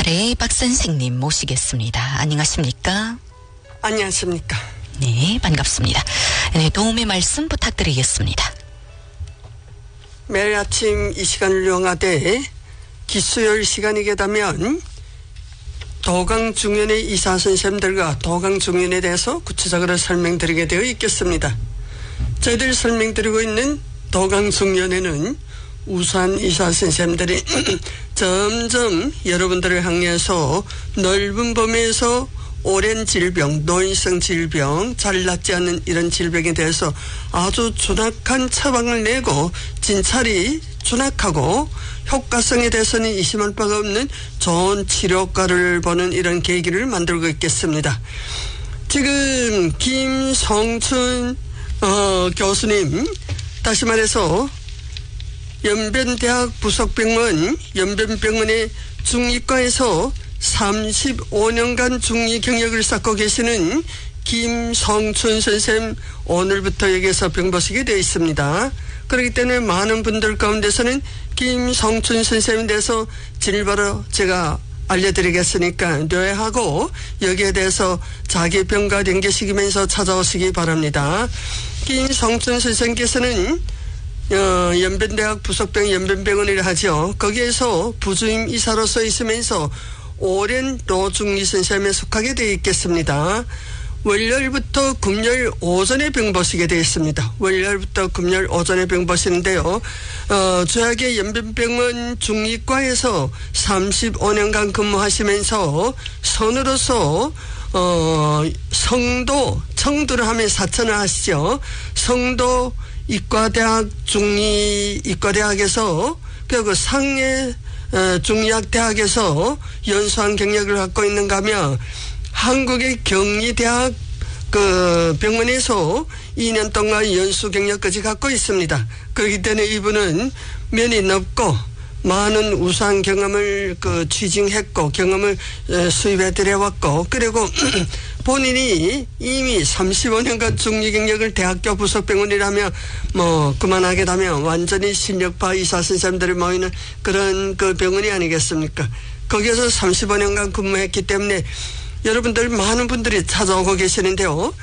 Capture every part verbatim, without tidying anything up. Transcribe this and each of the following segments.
팔의 박 선생님 모시겠습니다. 안녕하십니까? 안녕하십니까? 네, 반갑습니다. 네, 도움의 말씀 부탁드리겠습니다. 매일 아침 이 시간을 이용하되 기수열 시간이게 되면 도강중년의 이사 선생님들과 도강중년에 대해서 구체적으로 설명드리게 되어 있겠습니다. 저희들 설명드리고 있는 도강중년에는 우수한 이사 선생님들이 점점 여러분들을 향해서 넓은 범위에서 오랜 질병, 노인성 질병, 잘 낫지 않는 이런 질병에 대해서 아주 준확한 처방을 내고 진찰이 준확하고 효과성에 대해서는 의심할 바가 없는 좋은 치료과를 보는 이런 계기를 만들고 있겠습니다. 지금 김성춘 어, 교수님, 다시 말해서 연변대학 부속병원, 연변병원의 중이과에서 삼십오 년간 중위 경력을 쌓고 계시는 김성춘 선생님, 오늘부터 여기에서 병보시게 되어 있습니다. 그렇기 때문에 많은 분들 가운데서는 김성춘 선생님에 대해서 진일보로 제가 알려드리겠으니까 뇌하고 여기에 대해서 자기 병과 연계시키면서 찾아오시기 바랍니다. 김성춘 선생님께서는 어, 연변대학 부속병 연변병원이라 하죠. 거기에서 부주임 이사로서 있으면서 오랜 노중리 선생님에 속하게 되어 있겠습니다. 월요일부터 금요일 오전에 병 보시게 되어 있습니다. 월요일부터 금요일 오전에 병 보시는데요. 어, 저에게 연변병원 중이과에서 삼십오 년간 근무하시면서 선으로서 어, 성도 청도를 하면 사천을 하시죠. 성도 이과대학 중이 이과대학에서 그 상해 어, 중의학대학에서 연수한 경력을 갖고 있는가 하면 한국의 경희대학 그 병원에서 이 년 동안 연수 경력까지 갖고 있습니다. 그렇기 때문에 이분은 면이 넓고 많은 우수한 경험을 그 취징했고 경험을 수입해 드려왔고, 그리고 본인이 이미 삼십오 년간 중위 경력을 대학교 부속병원이라면 뭐 그만하게 되면 완전히 실력파 의사 선생님들이 모이는 그런 그 병원이 아니겠습니까? 거기에서 삼십오 년간 근무했기 때문에 여러분들 많은 분들이 찾아오고 계시는데요.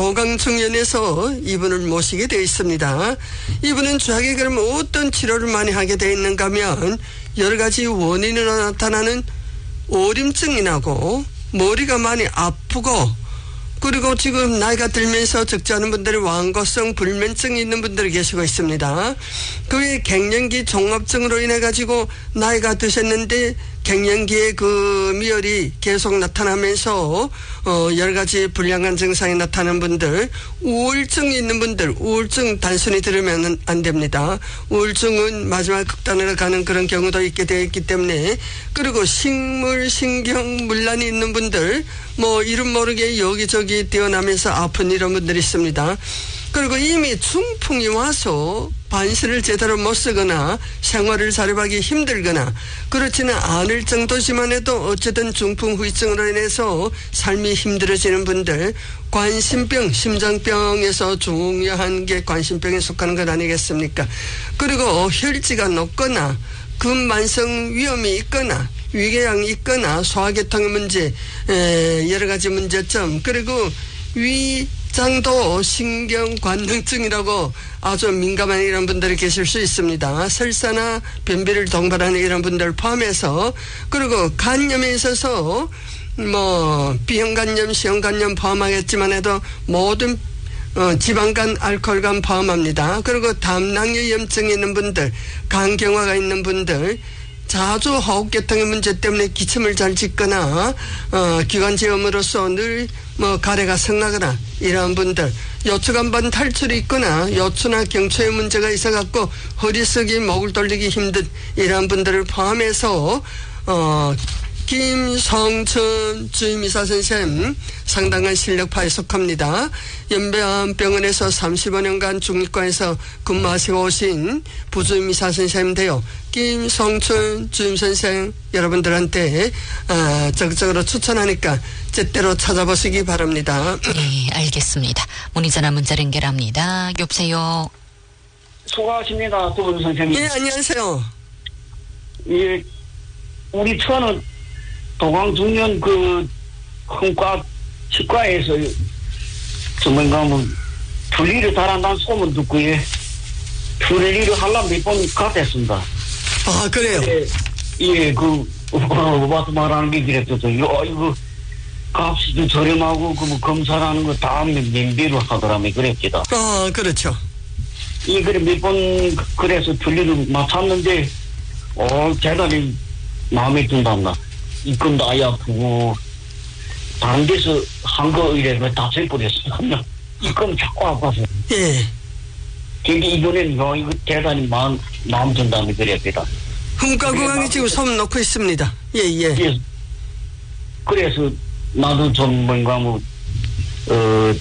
도강중년에서 이분을 모시게 되어 있습니다. 이분은 저에게 그러면 어떤 치료를 많이 하게 되어 있는가 하면 여러 가지 원인으로 나타나는 오림증이 나고 머리가 많이 아프고, 그리고 지금 나이가 들면서 적지 않은 분들이 완고성 불면증이 있는 분들이 계시고 있습니다. 그 외에 갱년기 종합증으로 인해 가지고 나이가 드셨는데 갱년기의 그 미열이 계속 나타나면서 어 여러 가지 불량한 증상이 나타나는 분들, 우울증이 있는 분들, 우울증 단순히 들으면 안 됩니다. 우울증은 마지막 극단으로 가는 그런 경우도 있게 되어 있기 때문에, 그리고 식물, 신경 문란이 있는 분들, 뭐 이름 모르게 여기저기 뛰어나면서 아픈 이런 분들이 있습니다. 그리고 이미 중풍이 와서 반신을 제대로 못 쓰거나 생활을 잘해가기 힘들거나 그렇지는 않을 정도지만 해도 어쨌든 중풍 후유증으로 인해서 삶이 힘들어지는 분들, 관심병, 심장병에서 중요한 게 관심병에 속하는 것 아니겠습니까? 그리고 혈지가 높거나 근만성 위험이 있거나 위궤양이 있거나 소화계통의 문제, 에, 여러 가지 문제점, 그리고 위 장도 신경관능증이라고 아주 민감한 이런 분들이 계실 수 있습니다. 설사나 변비를 동반하는 이런 분들 포함해서, 그리고 간염에 있어서 뭐 B형간염, C형간염 포함하겠지만 해도 모든 어, 지방간, 알코올간 포함합니다. 그리고 담낭염증이 있는 분들, 간경화가 있는 분들, 자주 호흡계통의 문제 때문에 기침을 잘 짓거나 어, 기관지염으로서 늘 뭐 가래가 성나거나 이러한 분들, 요추간반 탈출이 있거나 요추나 경추의 문제가 있어갖고 허리 쓰기, 목을 돌리기 힘든 이러한 분들을 포함해서 어, 김성춘 주임이사 선생님 상당한 실력파에 속합니다. 연변병원에서 삼십오 년간 중이과에서 근무하시고 오신 부주임이사 선생님인데요. 김성춘 주임 선생 여러분들한테 어, 적극적으로 추천하니까 제때로 찾아보시기 바랍니다. 네, 알겠습니다. 문의전화 문자 연결합니다. 여보세요. 수고하십니다, 두 분 선생님. 예, 안녕하세요. 예, 우리 처는 동황중년 그 흥과 치과에서 정말 가면 분리를 잘한다는 소문 듣고 예 분리를 하려면 몇 번 갔댔습니다. 아, 그래요? 예, 예, 그 와서 말하는 게 그랬었어요. 이거 값이 저렴하고 그 뭐 검사하는 거 다 면비로 하더라면 그랬지다. 아, 그렇죠. 이 그래 몇 번 그래서 분리를 맡았는데 어 대단히 마음에 든단다. 입금도 아예 아프고 다른 데서 한 거 이래 다 재버렸어. 입금 자꾸 아파서. 예. 근데 이번에는 어, 이거 대단히 마음 마음 든다면 그랬다. 흥과구강이 지금 손 놓고 있습니다. 예, 예. 예. 그래서 나도 좀 뭔가 뭐 어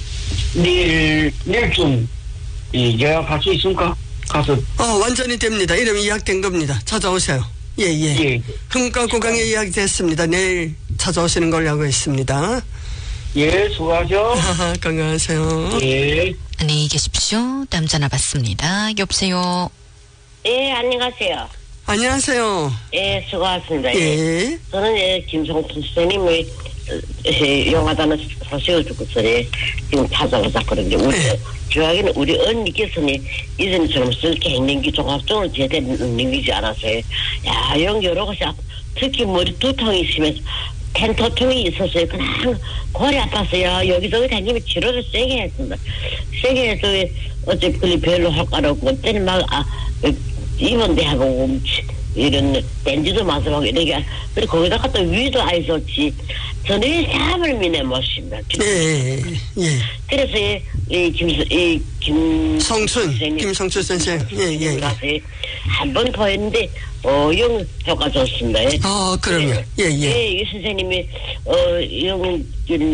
내일 내일쯤 이 예약할 수 있습니까? 가서. 어, 완전히 됩니다. 이름이 예약된 겁니다. 찾아오세요. 예, 예. 예. 흥과구강에 예약됐습니다. 내일 찾아오시는 걸로 하고 있습니다. 예, 수고하죠. 하하, 건강하세요. 예. 안녕히 계십시오. 다음 전화 받습니다. 여보세요. 예, 안녕하세요. 안녕하세요. 예, 수고하셨습니다. 예. 예. 저는 예, 김성춘 선생님의 예, 영화단의 소식을 듣고서 예, 지금 찾아와서 그런데 우리 네. 주하기는 우리 언니께서는 이전처럼 쓸게 행랭기 종합적으로 제대로 능기지 않았어요. 야, 영 여러 가지 특히 머리 두통이 있으면서 텐토통이 있었어요. 그냥 골이 아팠어요. 여기저기 다니면 치료를 세게 했습니다. 세게 해서 어째 그리 별로 효과가 없고 때는 막 아, 입원대 하고 이런 댄지도 마서하고 이렇게 그리고 거기다가 또 위도 아이 좋지 전에 잠을 미내 못습니다. 예, 예. 그래서 이 김 이 김 성춘, 김성춘 선생. 예, 예. 가서 한 번 더 했는데 어영 효과 좋습니다. 예. 아, 그럼요. 예, 예. 예, 이 선생님이 어영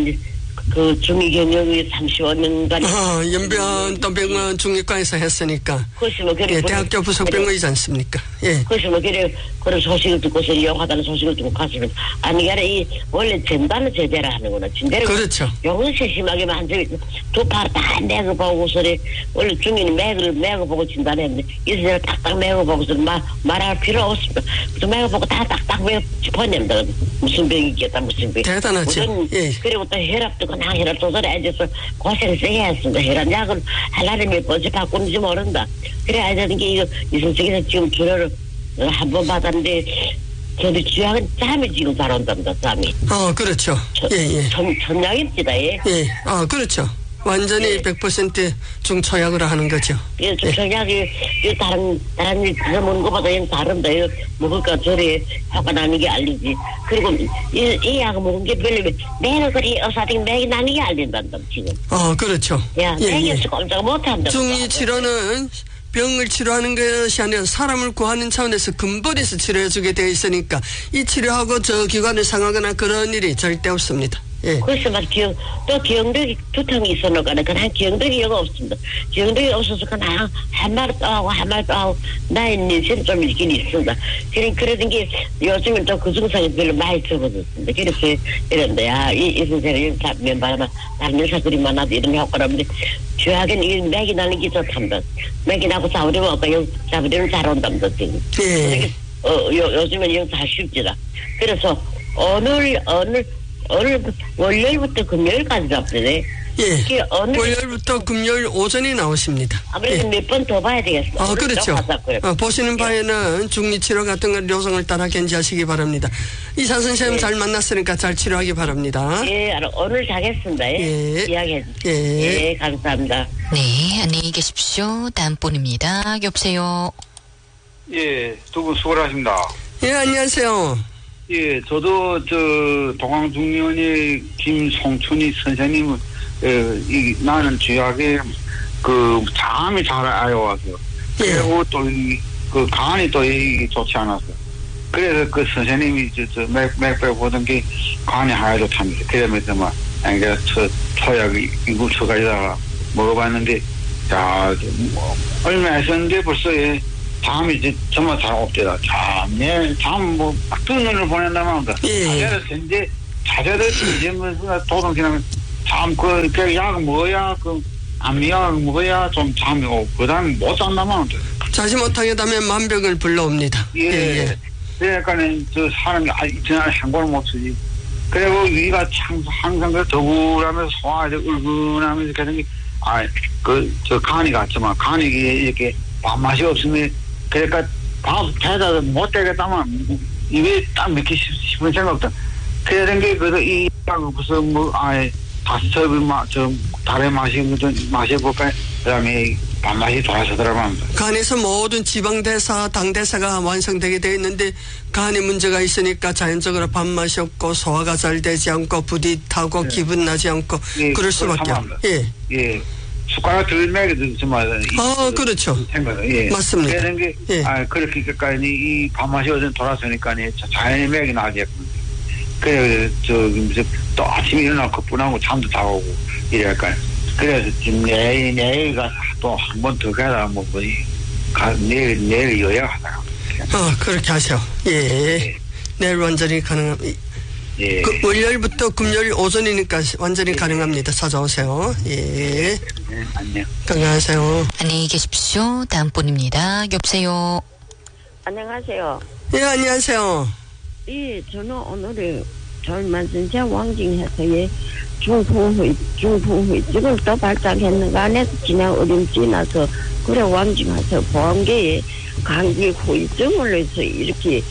그 중위 경영이 삼십오 년간 아, 연변 병원 중위과에서 했으니까. 그것이 뭐 그래 예, 대학교 부속병원이지 않습니까? 예. 그것이 뭐 그래 그런 소식을 듣고서 이용하다는 소식을 듣고 갔으면 아니 이게 이 원래 전반을 제대로 하는구나. 진대로 그렇죠. 용세 심하게 만져 두팔다 매고 보고서 원래 중위는 매고 매고 보고 진단했는데 이 선생님 딱딱 매고 보고서 말 말할 필요 없습니다. 또 매고 보고 다 딱딱 매고 짚어냅니다. 무슨 병이 있겠다 무슨 병. 대단하죠. 무슨, 예. 그리고 또 혈압도 그냥 혈압 조절해 앉아서 고생 세게 했습니다. 혈압 약을 하나를 몇 번씩 바꾸는지 모른다. 그래야 되는 게 이거 이 선생님께서 지금 치료를 한 번 받았는데 저도 주약은 짬이 지금 잘 온답니다. 짬이. 어, 그렇죠. 예, 예. 천, 천약입니다. 예. 예. 아, 그렇죠. 완전히 예. 백 퍼센트 중초약으로 하는 거죠. 예, 저 천약이 이 다른 다른 일 먹는 것보다 영 다른다. 이거 먹을까 저래 효과 나는 게 알리지. 그리고 이, 이 약을 먹은 게 별로 매일 그리 어사딩 맥이 나는 게 알린단다 지금. 어, 그렇죠. 야, 예, 맥이 예. 없어 꼼짝 못한다. 중위 치료는 병을 치료하는 것이 아니라 사람을 구하는 차원에서 근본에서 치료해주게 되어 있으니까 이 치료하고 저 기관을 상하거나 그런 일이 절대 없습니다. 예. 그래서 막 기억, 또 기억력이 두통이 있었노가는 그냥 기억력이 영 없습니다. 기억력이 없어서 그냥 한 말 또 하고 한 말 또 하고 나의 인생 좀 있긴 있습니다. 그래, 그러던 게 요즘은 또 그 증상이 별로 많이 적어졌습니다. 그래서 이런데, 야, 이, 이 선생님 면바라만 다른 여사들이 많아도 이런 효과라는데 주하긴 이 맥이 나는 게 좋답니다. 맥이 나고 싸우려면 아까 영 싸우려면 잘 온답니다, 지금. 예. 어, 요, 요즘은 영 다 쉽지다. 그래서 오늘, 오늘, 오늘 월요일부터 금요일까지 잡더네. 예. 오늘 월요일부터 금요일 오전에 나오십니다. 아무래도 예. 몇 번 더 봐야 되겠어. 아, 그렇죠. 어, 보시는 바에는 중리치료 같은 걸 요성을 따라 견지하시기 바랍니다. 이사 선생님 예. 잘 만났으니까 잘 치료하기 바랍니다. 예, 알아. 오늘 자겠습니다. 예. 예. 이야기해 주세요. 예. 예, 감사합니다. 네, 안녕히 계십시오. 다음 분입니다. 여보세요. 예, 두 분 수고하십니다. 예, 안녕하세요. 예, 저도 저 동황중년의 김송춘이 선생님은 어, 이 나는 주약에 그 잠이 잘 안 와서 예. 그리고 또 그 간이 또 이 좋지 않아서 그래서 그 선생님이 저맥 맥백 보던 게 간이 하얘도 탑니다. 그러면서 막 그러니까 저 초약이 이거 쳐가지다가 먹어봤는데 야, 뭐 얼마 했었는데 벌써 예. 잠이 이제 정말 잘 없더라. 잠, 예, 잠, 뭐, 딱 뜨는 눈을 보낸다면 합니다. 예. 자제를 이제, 자제를 이제 뭐, 도동 지나면 잠, 그, 그 약 먹어야, 그, 암약 먹어야 좀 잠이 오고, 그 다음에 못 잔다면 합니다. 자지 못하게 되면 만병을 불러옵니다. 예. 예, 예. 그러니까는 저 사람이 아 이전에 한골 못 쓰지. 그리고 위가 참 항상 그 더부라면서 소화하고 울근하면서 그런 게 아 그 저 간이 같지만 간이 이렇게 밥맛이 없으면 그러니까 밥 대다 못 되겠다면 입에 딱 먹기 싶은 생각 없다. 그런 게 그래서 이 무슨 뭐 아예 다시 저기 막저 다른 맛이 무슨 마셔볼까 그다음에 밥맛이 돌아서더라고요. 간에서 모든 지방대사, 당대사가 완성되게 되어 있는데 간에 문제가 있으니까 자연적으로 밥맛이 없고 소화가 잘 되지 않고 부디 타고 네. 기분 나지 않고 예, 그럴 수밖에. 예. 예. 숟가락 덜 먹여도 정말. 아, 그렇죠. 예. 맞습니다. 그런 게, 예. 아, 그렇게까지 이 밥맛이 어제 돌아서니까 자연히 먹이 나겠군요. 그래, 저, 또 아침에 일어나고 거뿐하고 잠도 다 오고 이래까요. 그래서 지금 내일, 내일가 또 한 번 더 가라, 뭐, 뭐, 가, 내일, 내일 요약하다가. 어, 그렇게 하세요. 예. 예. 내일 완전히 가능합니다. 예. 그 월요일부터 금요일 오전이니까 완전히 예. 가능합니다. 찾아오세요. 예. 네, 안녕. 건강하세요. 안녕히 계십시오. 다음 분입니다. 여보세요. 안녕하세요. 예, 안녕하세요. 예, 저는 오늘은 절만선자 왕징해서의 중풍후이, 중풍후이증을 또 발작했는가 안에서 지난 어린 지나서 그래 왕징해서 보안계에 감기 후유증을 해서 이렇게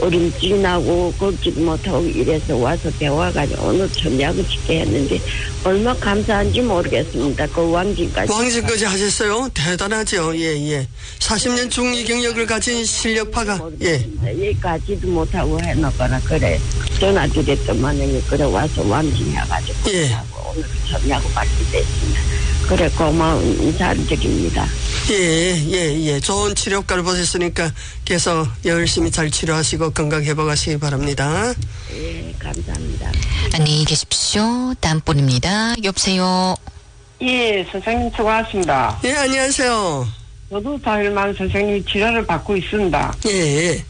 어림짐나고 걷지도 못하고 이래서 와서 배워가지고 오늘 전략을 짓게 했는데 얼마 감사한지 모르겠습니다. 그 왕진까지. 왕진까지 하셨어요? 대단하죠. 예, 예. 사십 년 중위 경력을 가진 실력파가, 예. 여기까지도 못하고 해놓거나 그래. 전화 드렸더만은 그래 와서 왕진해가지고. 예. 오늘 전략을 받게 됐습니다. 그래 고마운 인사를 드립니다. 예, 예, 예. 좋은 치료과를 보셨으니까 계속 열심히 잘 치료하시고 건강 회복하시기 바랍니다. 예, 감사합니다. 안녕히 계십시오. 다음 분입니다. 여보세요. 예, 선생님 수고하셨습니다. 예, 안녕하세요. 저도 다일만 선생님 치료를 받고 있습니다. 예.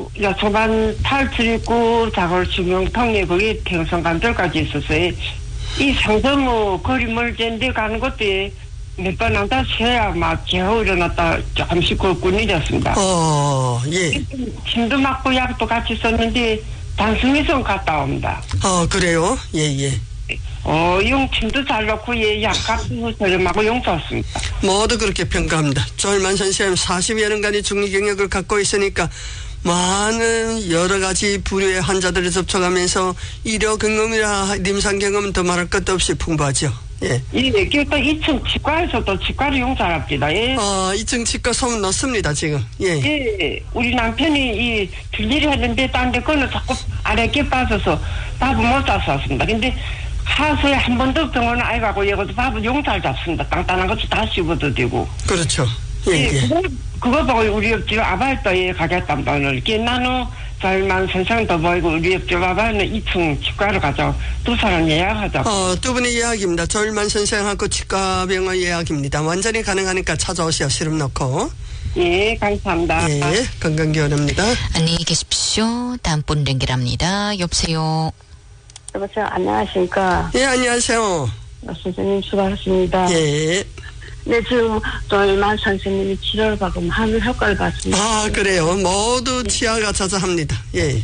여소반 탈출 있고 자골 치명통에 거기 태우성관절까지 있었어요. 이 상서무 거리 멀지인데 가는 것도 몇 번 한다 쉬어야 막 겨우 일어났다 조금씩 걷곤 잊었습니다. 어, 예. 침도 맞고 약도 같이 썼는데 단순히선 갔다 옵니다. 어, 그래요? 예, 예. 어, 용 침도 잘 넣고 예, 약 값도 저렴하고 용 좋습니다. 모두 그렇게 평가합니다. 조일만 선생님 사십여 년간의 중위 경력을 갖고 있으니까 많은 여러 가지 부류의 환자들을 접촉하면서医療 경험이나 임상 경험은 더 말할 것도 없이 풍부하죠. 예. 예, 또 이 층 치과에서도 치과를 용잘합니다. 예. 어, 이 층 치과 소문 넣습니다, 지금. 예. 예. 우리 남편이 이 들리를 했는데, 딴 데 거는 자꾸 아래께 빠져서 밥을 못 자서 왔습니다. 근데 하수에 한 번도 병원을 아예 가고, 얘가도 밥을 용잘 잡습니다. 땅땅한 것도 다 씹어도 되고. 그렇죠. 예, 예. 예. 그거, 그거 보고 우리 옆집 아바이또에 가겠답니다, 오늘. 이렇게 나는 저희만 선생도 보이고 우리 옆집 아바이는 이 층 치과를 가자고 두 사람 예약하자고. 어, 두 분의 예약입니다. 조일만 선생하고 치과병원 예약입니다. 완전히 가능하니까 찾아오세요. 시름 넣고. 예, 감사합니다. 예, 건강 기원합니다. 안녕히 계십시오. 다음 분 연결합니다. 여보세요. 여보세요. 안녕하십니까. 예, 안녕하세요. 선생님 수고하셨습니다. 예. 네, 지금 조일만 선생님이 치료를 받고 하는 효과를 봤습니다. 아, 그래요. 모두 치아가 자자합니다. 예.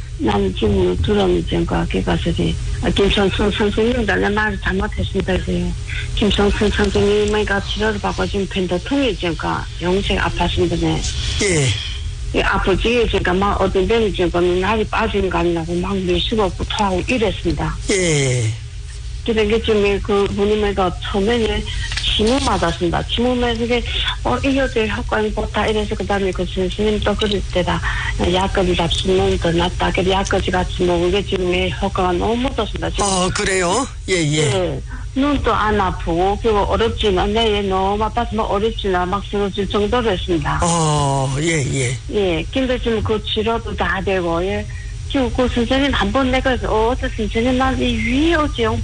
나는 지금 들어오니까 개가서리 김성순 선생님들 내 말을 잘못했습니다. 이제 김성순 선생님이가 치료를 받고 지금 펜더통이 지금 영생 아팠습니다. 예. 이 아프지 지금 막 어떤 데는 지금 날이 빠지는 거 아니라고 막 밀수가 토하고 이랬습니다. 예. 그런데 지금 그 분이가 처음에는 침을 맞았습니다. 침을 맞으게 어 이거 될 효과는 좋다 이래서 그다음에 그 선생님 또 그럴 때다 약까지 잡수면 더 낫다. 그래서 약까지 같이 먹은 게 지금 효과가 너무 좋습니다. 아, 그래요? 예, 예. 네. 눈도 안 아프고 그리고 어렵지만 내 너무 아파서 막 어렵지나 막 쓰러질 정도로 했습니다. 어, 예, 예. 예. 근데 지금 그 치료도 다 되고 예. 지금 그 선생님 한 번 내가 어, 저 선생님 나이 위어지용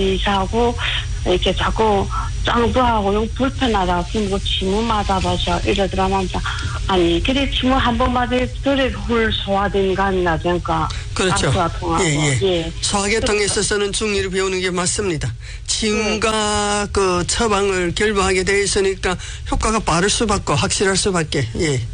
부리사고 이렇게 자꾸 짱도 하고 용 불편하다. 지금 그 침을 맞아봐서 이러더라면 아니 그래 침을 한 번 맞을 그래 훌 소화된 거 아니나 그러니까 그렇죠. 예, 예, 예. 소화계통에 있어서는 중의를 배우는 게 맞습니다. 침과 예. 그 처방을 결부하게 돼 있으니까 효과가 빠를 수밖에 확실할 수밖에. 예.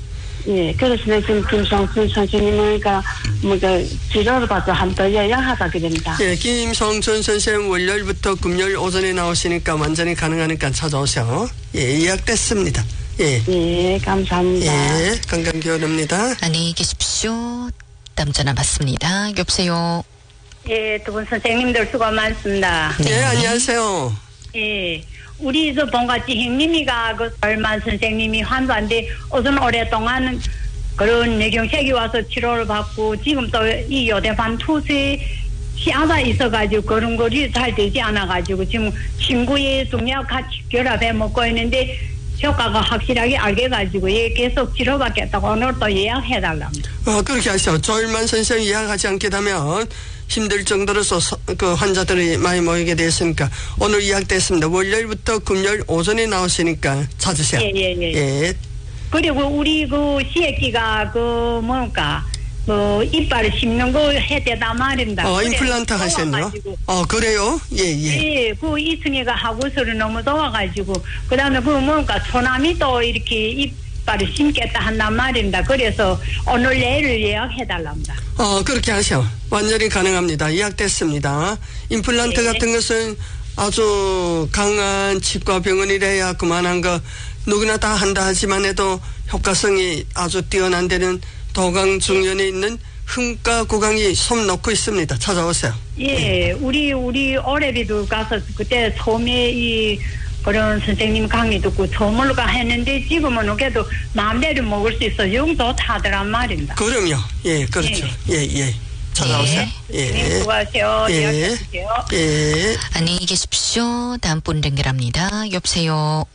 예, 그래서 내가 지금 김성춘 선생님이니까 뭐가 치료를 받아 한번 예약하게 됩니다. 예, 김성춘 선생님 월요일부터 금요일 오전에 나오시니까 완전히 가능하니까 찾아오세요. 예, 예약됐습니다. 예. 예, 감사합니다. 예, 건강 기원합니다. 안녕히 계십시오. 다음 전화 받습니다. 여보세요. 예, 두 분 선생님들 수고 많습니다. 네, 예, 안녕하세요. 예, 우리 저 본가지 형님이가 그 얼마 선생님이 환자인데 어떤 오랫동안 그런 뇌경색이 와서 치료를 받고 지금 또 이 요대반 투세 시아가 있어가지고 그런 거리 잘 되지 않아가지고 지금 친구의 중약 같이 결합해 먹고 있는데 효과가 확실하게 알게 가지고 예 계속 치료받겠다고 오늘 또 예약해달랍니다. 어, 그렇게 하시오. 조일만 선생 예약하지 않게 되면 힘들 정도로서 서, 그 환자들이 많이 모이게 됐으니까 오늘 예약됐습니다. 월요일부터 금요일 오전에 나오시니까 찾으세요. 예, 예, 예. 예. 그리고 우리 그 시애기가 그 뭘까 그 이빨을 씹는 거 해대다 말입니다. 어, 임플란트 하셨네요. 어, 그래요? 예, 예. 예, 그 이승희가 하고서는 너무 더워가지고 그 다음에 그 뭔가 소남이 또 이렇게 이빨을 심겠다 한단 말입니다. 그래서 오늘 내일을 예약해달랍니다. 어, 그렇게 하셔. 완전히 가능합니다. 예약됐습니다. 임플란트 네. 같은 것은 아주 강한 치과 병원이래야 그만한 거 누구나 다 한다 하지만 해도 효과성이 아주 뛰어난 데는 도강 중년에 있는 흥가 구강이 손 놓고 있습니다. 찾아오세요. 예, 우리 우리 오래비도 가서 그때 처음에 이 그런 선생님 강의 듣고 처음으로 가 했는데 지금은 그래도 마음대로 먹을 수 있어 용도 타더란 말입니다. 그럼요. 예, 그렇죠. 예, 예. 예. 찾아오세요. 예. 예. 수고하세요. 예. 예약해주세요. 예. 안녕히 계십시오. 다음 분 연결합니다. 여보세요.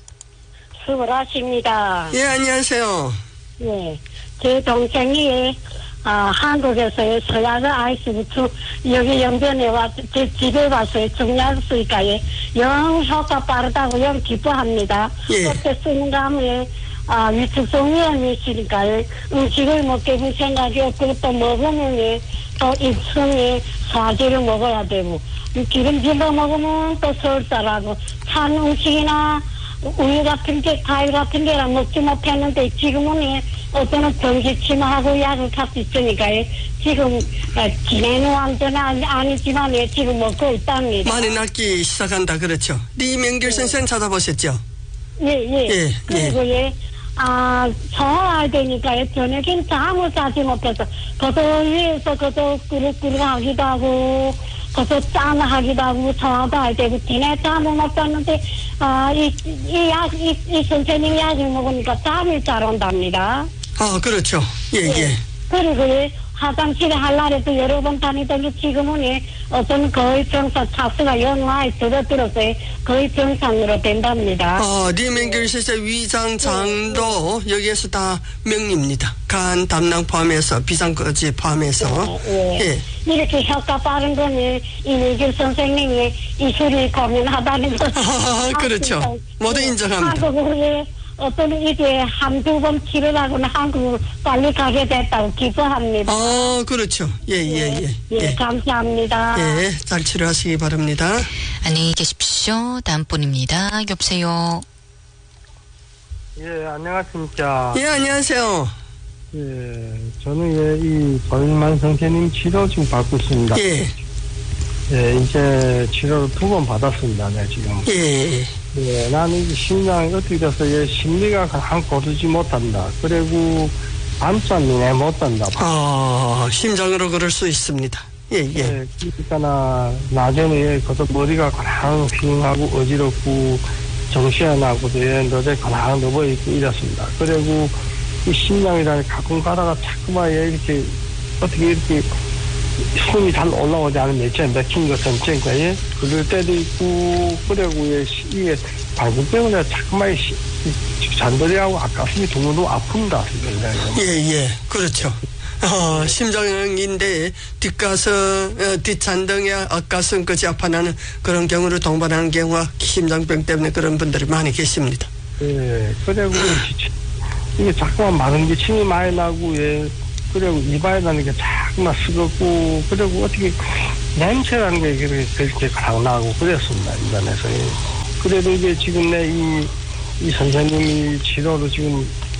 수고하십니다. 예, 안녕하세요. 예, 제 동생이 아, 한국에서 서야가 아이스부터 여기 연변에 와서 제 집에 와서 중약수의과에 영 효과 빠르다고 영 기뻐합니다. 예. 그때 쓰는 감에 아, 위축성위원이시니까 음식을 먹게 생각이 없고 또 먹으면 또 입성에 사지를 먹어야 되고 기름질러 먹으면 또 설사라고 찬 음식이나 우유 같은 게 과일 같은 게랑 먹지 못했는데 지금은 어떤 전기침하고 약을 갖고 있으니까 지금 진행은 완전히 아니지만 지금 먹고 있답니다. 많이 낫기 시작한다 그렇죠. 리명길 선생 찾아보셨죠? 예예. 예, 예. 그리고 예. 예. 아, 저와야 되니까 저녁엔 잠을 자지 못해서 그것도 위에서 그것도 꾸룩꾸룩 하기도 하고 그것도 짠하기도 하고 저와도 할 때고 뒤에 잠을 못 잤는데 아, 이, 이 약, 이, 이 선생님 약을 먹으니까 잠이 잘 온답니다. 아, 그렇죠. 예, 예. 예. 그리고 예, 화장실에 할 날에도 여러 번 다니더니 지금은 예, 어떤 거의 병상 차수가 연화에 들어들어서 거의 병상으로 된답니다. 어, 리명길 선생 위장, 장도 예. 여기에서 다 명리입니다. 간, 담낭 포함해서 비상까지 포함해서. 예. 예. 예. 이렇게 효과 빠른 거는 이명길 선생님이 이술이 고민하다는 거. 아, 그렇죠. 모두 인정합니다. 한국에 어떤 이게 한두 번 치료하고는 한국으로 빨리 가게 됐다고 기뻐합니다. 아, 그렇죠. 예, 예, 예. 예, 예. 감사합니다. 예, 잘 치료하시기 바랍니다. 안녕히 계십시오. 다음 분입니다. 여보세요. 예, 안녕하십니까. 예, 안녕하세요. 예, 저는 예, 이 조일만 선생님 치료 지금 받고 있습니다. 예. 예, 이제 치료를 두 번 받았습니다. 네, 지금. 예. 예, 나는 이 심장이 어떻게 돼서 예, 심리가 한 고르지 못한다. 그리고 밤잠이 내 못한다. 아, 심장으로 그럴 수 있습니다. 예, 예. 예, 그러니까 나, 낮에는 예, 그것도 머리가 그냥 휘하고 어지럽고 정신이 나고도 예, 낮에 그냥 누워있고 이랬습니다. 그리고 이 심장이라는 가끔 가다가 자꾸만 예, 이렇게 어떻게 이렇게 숨이 잘 올라오지 않은 매체 맥힌 것은 진짜 예 그럴 때도 있고 그리고 예 이게 발국병원에 자꾸만 잔돌이하고 아가슴이 동무도 아픕니다. 예예 그렇죠. 어, 심장인데 뒷가슴 어, 뒷잔등에 앞가슴까지 아파나는 그런 경우를 동반하는 경우가 심장병 때문에 그런 분들이 많이 계십니다. 예 그리고 이게 자꾸만 많은 게 침이 많이 나고 예. 그리고 이발에 나는 게 자꾸만 쓰겁고, 그리고 어떻게 냄새라는 게 그렇게 강 나고 그랬습니다, 인간에서. 그래도 이제 지금 내 이, 이 선생님이 치료로 지금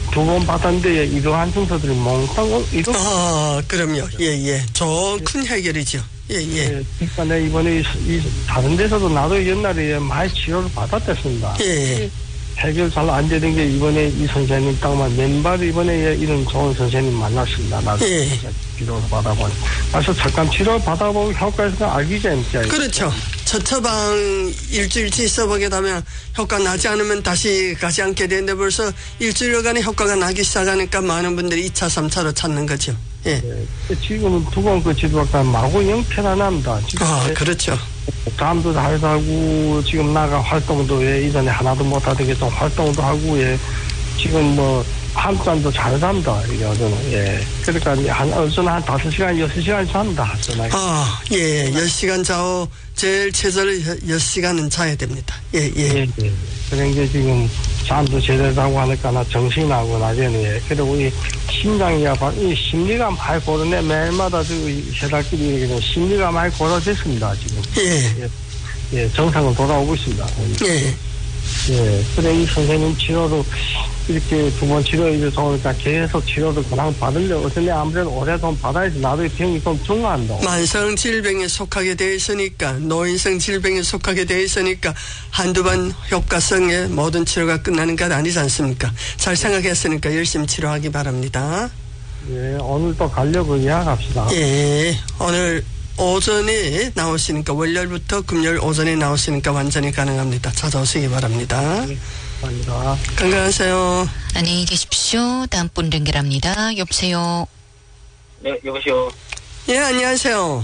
두 번 받았는데 이러한 증서들이 몽땅 이러. 아, 그럼요. 예, 예. 저 큰 해결이죠. 예, 예. 예, 그러니까 내가 이번에 이, 이 다른 데서도 나도 옛날에 많이 치료를 받았댔습니다. 예. 해결 잘 안 되는 게 이번에 이 선생님 딱만 맨발 이번에 이런 좋은 선생님 만났습니다. 나도 예. 치료를 받아보니. 그래서 잠깐 치료를 받아보고 효과에서 알기 재밌지. 그렇죠. 첫 처방 일주일치 써보게 되면 효과 나지 않으면 다시 가지 않게 되는데 벌써 일주일간의 효과가 나기 시작하니까 많은 분들이 이 차, 삼 차로 찾는 거죠. 예. 네. 지금은 두 번 그 치료가 마구 영 편안합니다. 지금 아, 그렇죠. 잠도 잘 자고 지금 나가 활동도 예, 이전에 하나도 못하던 게 좀 활동도 하고 예. 지금 뭐 한잠도 잘 잡니다. 이게 어제는 예. 그러니까 한 어제는 한 다섯 시간, 여섯 시간 잡니다. 저는. 아, 예, 열 시간 자고 제일 최저를 여 시간은 자야 됩니다. 예, 예. 예, 예. 그런 게 지금 잠도 제대로 자고 하니까 나 정신이 나고 나중에 예. 그리고 이 심장이야, 이 심리가 많이 고르네. 매일마다 지금 세 달끼리 이렇게 심리가 많이 고르됐습니다. 지금. 예. 예. 예, 정상은 돌아오고 있습니다. 예. 예. 그래, 이 선생님 치료도 이렇게 두 번 치료 이제 좋으니까 계속 치료를 그냥 받으려고. 근데 아무래도 오랫동안 받아야지. 나도 병이 좀 중요한다. 만성 질병에 속하게 되어 있으니까, 노인성 질병에 속하게 되어 있으니까, 한두 번 효과성의 모든 치료가 끝나는 것 아니지 않습니까? 잘 생각했으니까 열심히 치료하기 바랍니다. 예, 오늘도 가려고 예약합시다. 예, 오늘 오전에 나오시니까, 월요일부터 금요일 오전에 나오시니까 완전히 가능합니다. 찾아오시기 바랍니다. 예, 감사합니다. 건강하세요. 안녕히 계십시오. 다음 분 연결합니다. 여보세요. 네, 여보세요. 예, 안녕하세요.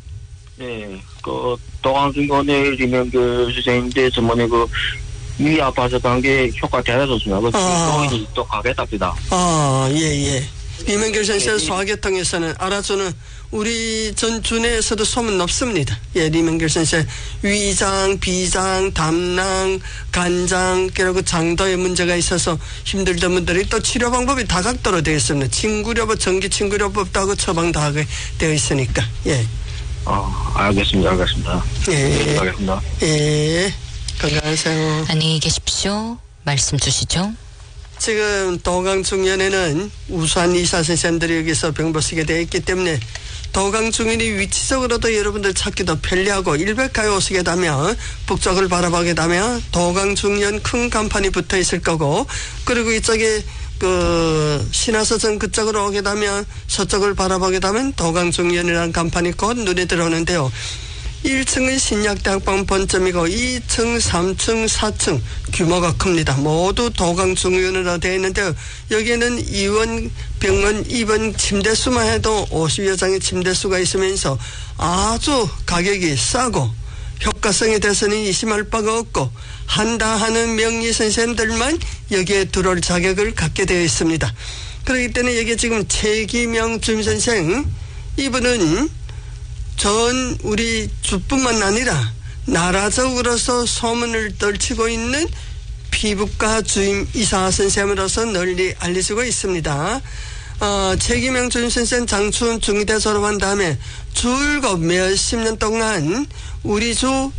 네, 그 도강중원의 리명규 선생님인데 저번에 그 위 아파서 간 게 효과 대단했습니다. 그 노인이 또 가겠답니다. 아, 예, 예. 이명결 선생 소화계통에서는 알아주는 우리 전주내에서도 소문 높습니다. 예, 리명결 선생 위장, 비장, 담낭, 간장, 그리고 장도에 문제가 있어서 힘들던 분들이 또 치료 방법이 다각도로 되어 있습니다. 친구료법, 전기 친구료법도 하고 처방 다 하게 되어 있으니까. 예. 아, 알겠습니다, 알겠습니다. 예. 알겠습니다. 예. 건강하세요. 안녕히 계십시오. 말씀 주시죠. 지금 도강중년에는 우수한 의사 선생님들이 여기서 병 보시게 되어 있기 때문에 도강중년이 위치적으로도 여러분들 찾기도 편리하고 일백가에 오시게 되면 북쪽을 바라보게 되면 도강중년 큰 간판이 붙어 있을 거고, 그리고 이쪽에 그 신화서점 그쪽으로 오게 되면 서쪽을 바라보게 되면 도강중년이라는 간판이 곧 눈에 들어오는데요. 일 층은 신약대학병 본점이고 이 층, 삼 층, 사 층 규모가 큽니다. 모두 도강중년으로 되어 있는데요. 여기에는 입원, 병원, 입원 침대수만 해도 오십여 장의 침대수가 있으면서 아주 가격이 싸고 효과성에 대해서는 의심할 바가 없고 한다 하는 명의 선생님들만 여기에 들어올 자격을 갖게 되어 있습니다. 그렇기 때문에 여기 지금 최기명 주임선생, 이분은 전 우리 주뿐만 아니라 나라적으로서 소문을 떨치고 있는 피부과 주임 의사 선생님으로서 널리 알려지고 있습니다. 어, 최기명 주임 선생 장춘 중의대 졸업한 다음에 줄곧 몇십 년 동안 우리 주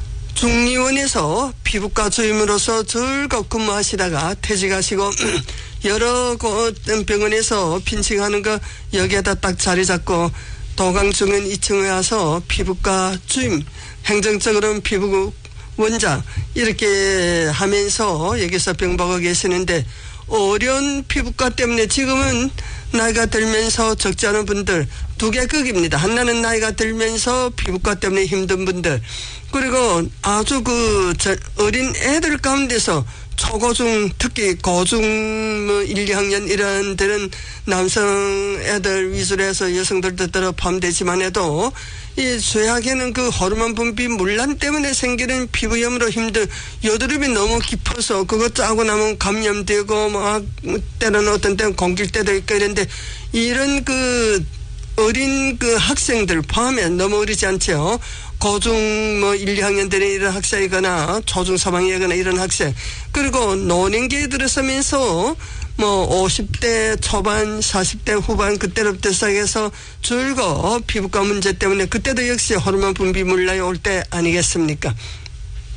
중의원에서 피부과 주임으로서 줄곧 근무하시다가 퇴직하시고 여러 곳 병원에서 핀칭하는 거 여기에다 딱 자리 잡고 도강중은 이 층에 와서 피부과 주임, 행정적으로는 피부 원장 이렇게 하면서 여기서 병보고 계시는데, 어려운 피부과 때문에 지금은 나이가 들면서 적지 않은 분들 두 개 극입니다. 하나는 나이가 들면서 피부과 때문에 힘든 분들, 그리고 아주 그 어린 애들 가운데서 초고중, 특히 고중 뭐 일, 이 학년 이런 데는 남성 애들 위주로 해서 여성들도 들어 포함되지만 해도 이 쇠약에는 그 호르몬 분비 문란 때문에 생기는 피부염으로 힘든, 여드름이 너무 깊어서 그거 짜고 나면 감염되고 막 때로는 어떤 때는 공길 때도 있고 이런데, 이런 그 어린 그 학생들 포함해 너무 어리지 않죠. 고중 뭐 일, 이 학년 되는 이런 학생이거나 초중 삼 학년이거나 이런 학생, 그리고 노년기에 들어서면서 뭐 오십 대 초반, 사십 대 후반 그때부터 시작해서 줄곧 피부과 문제 때문에 그때도 역시 호르몬 분비 문란이 올 때 아니겠습니까?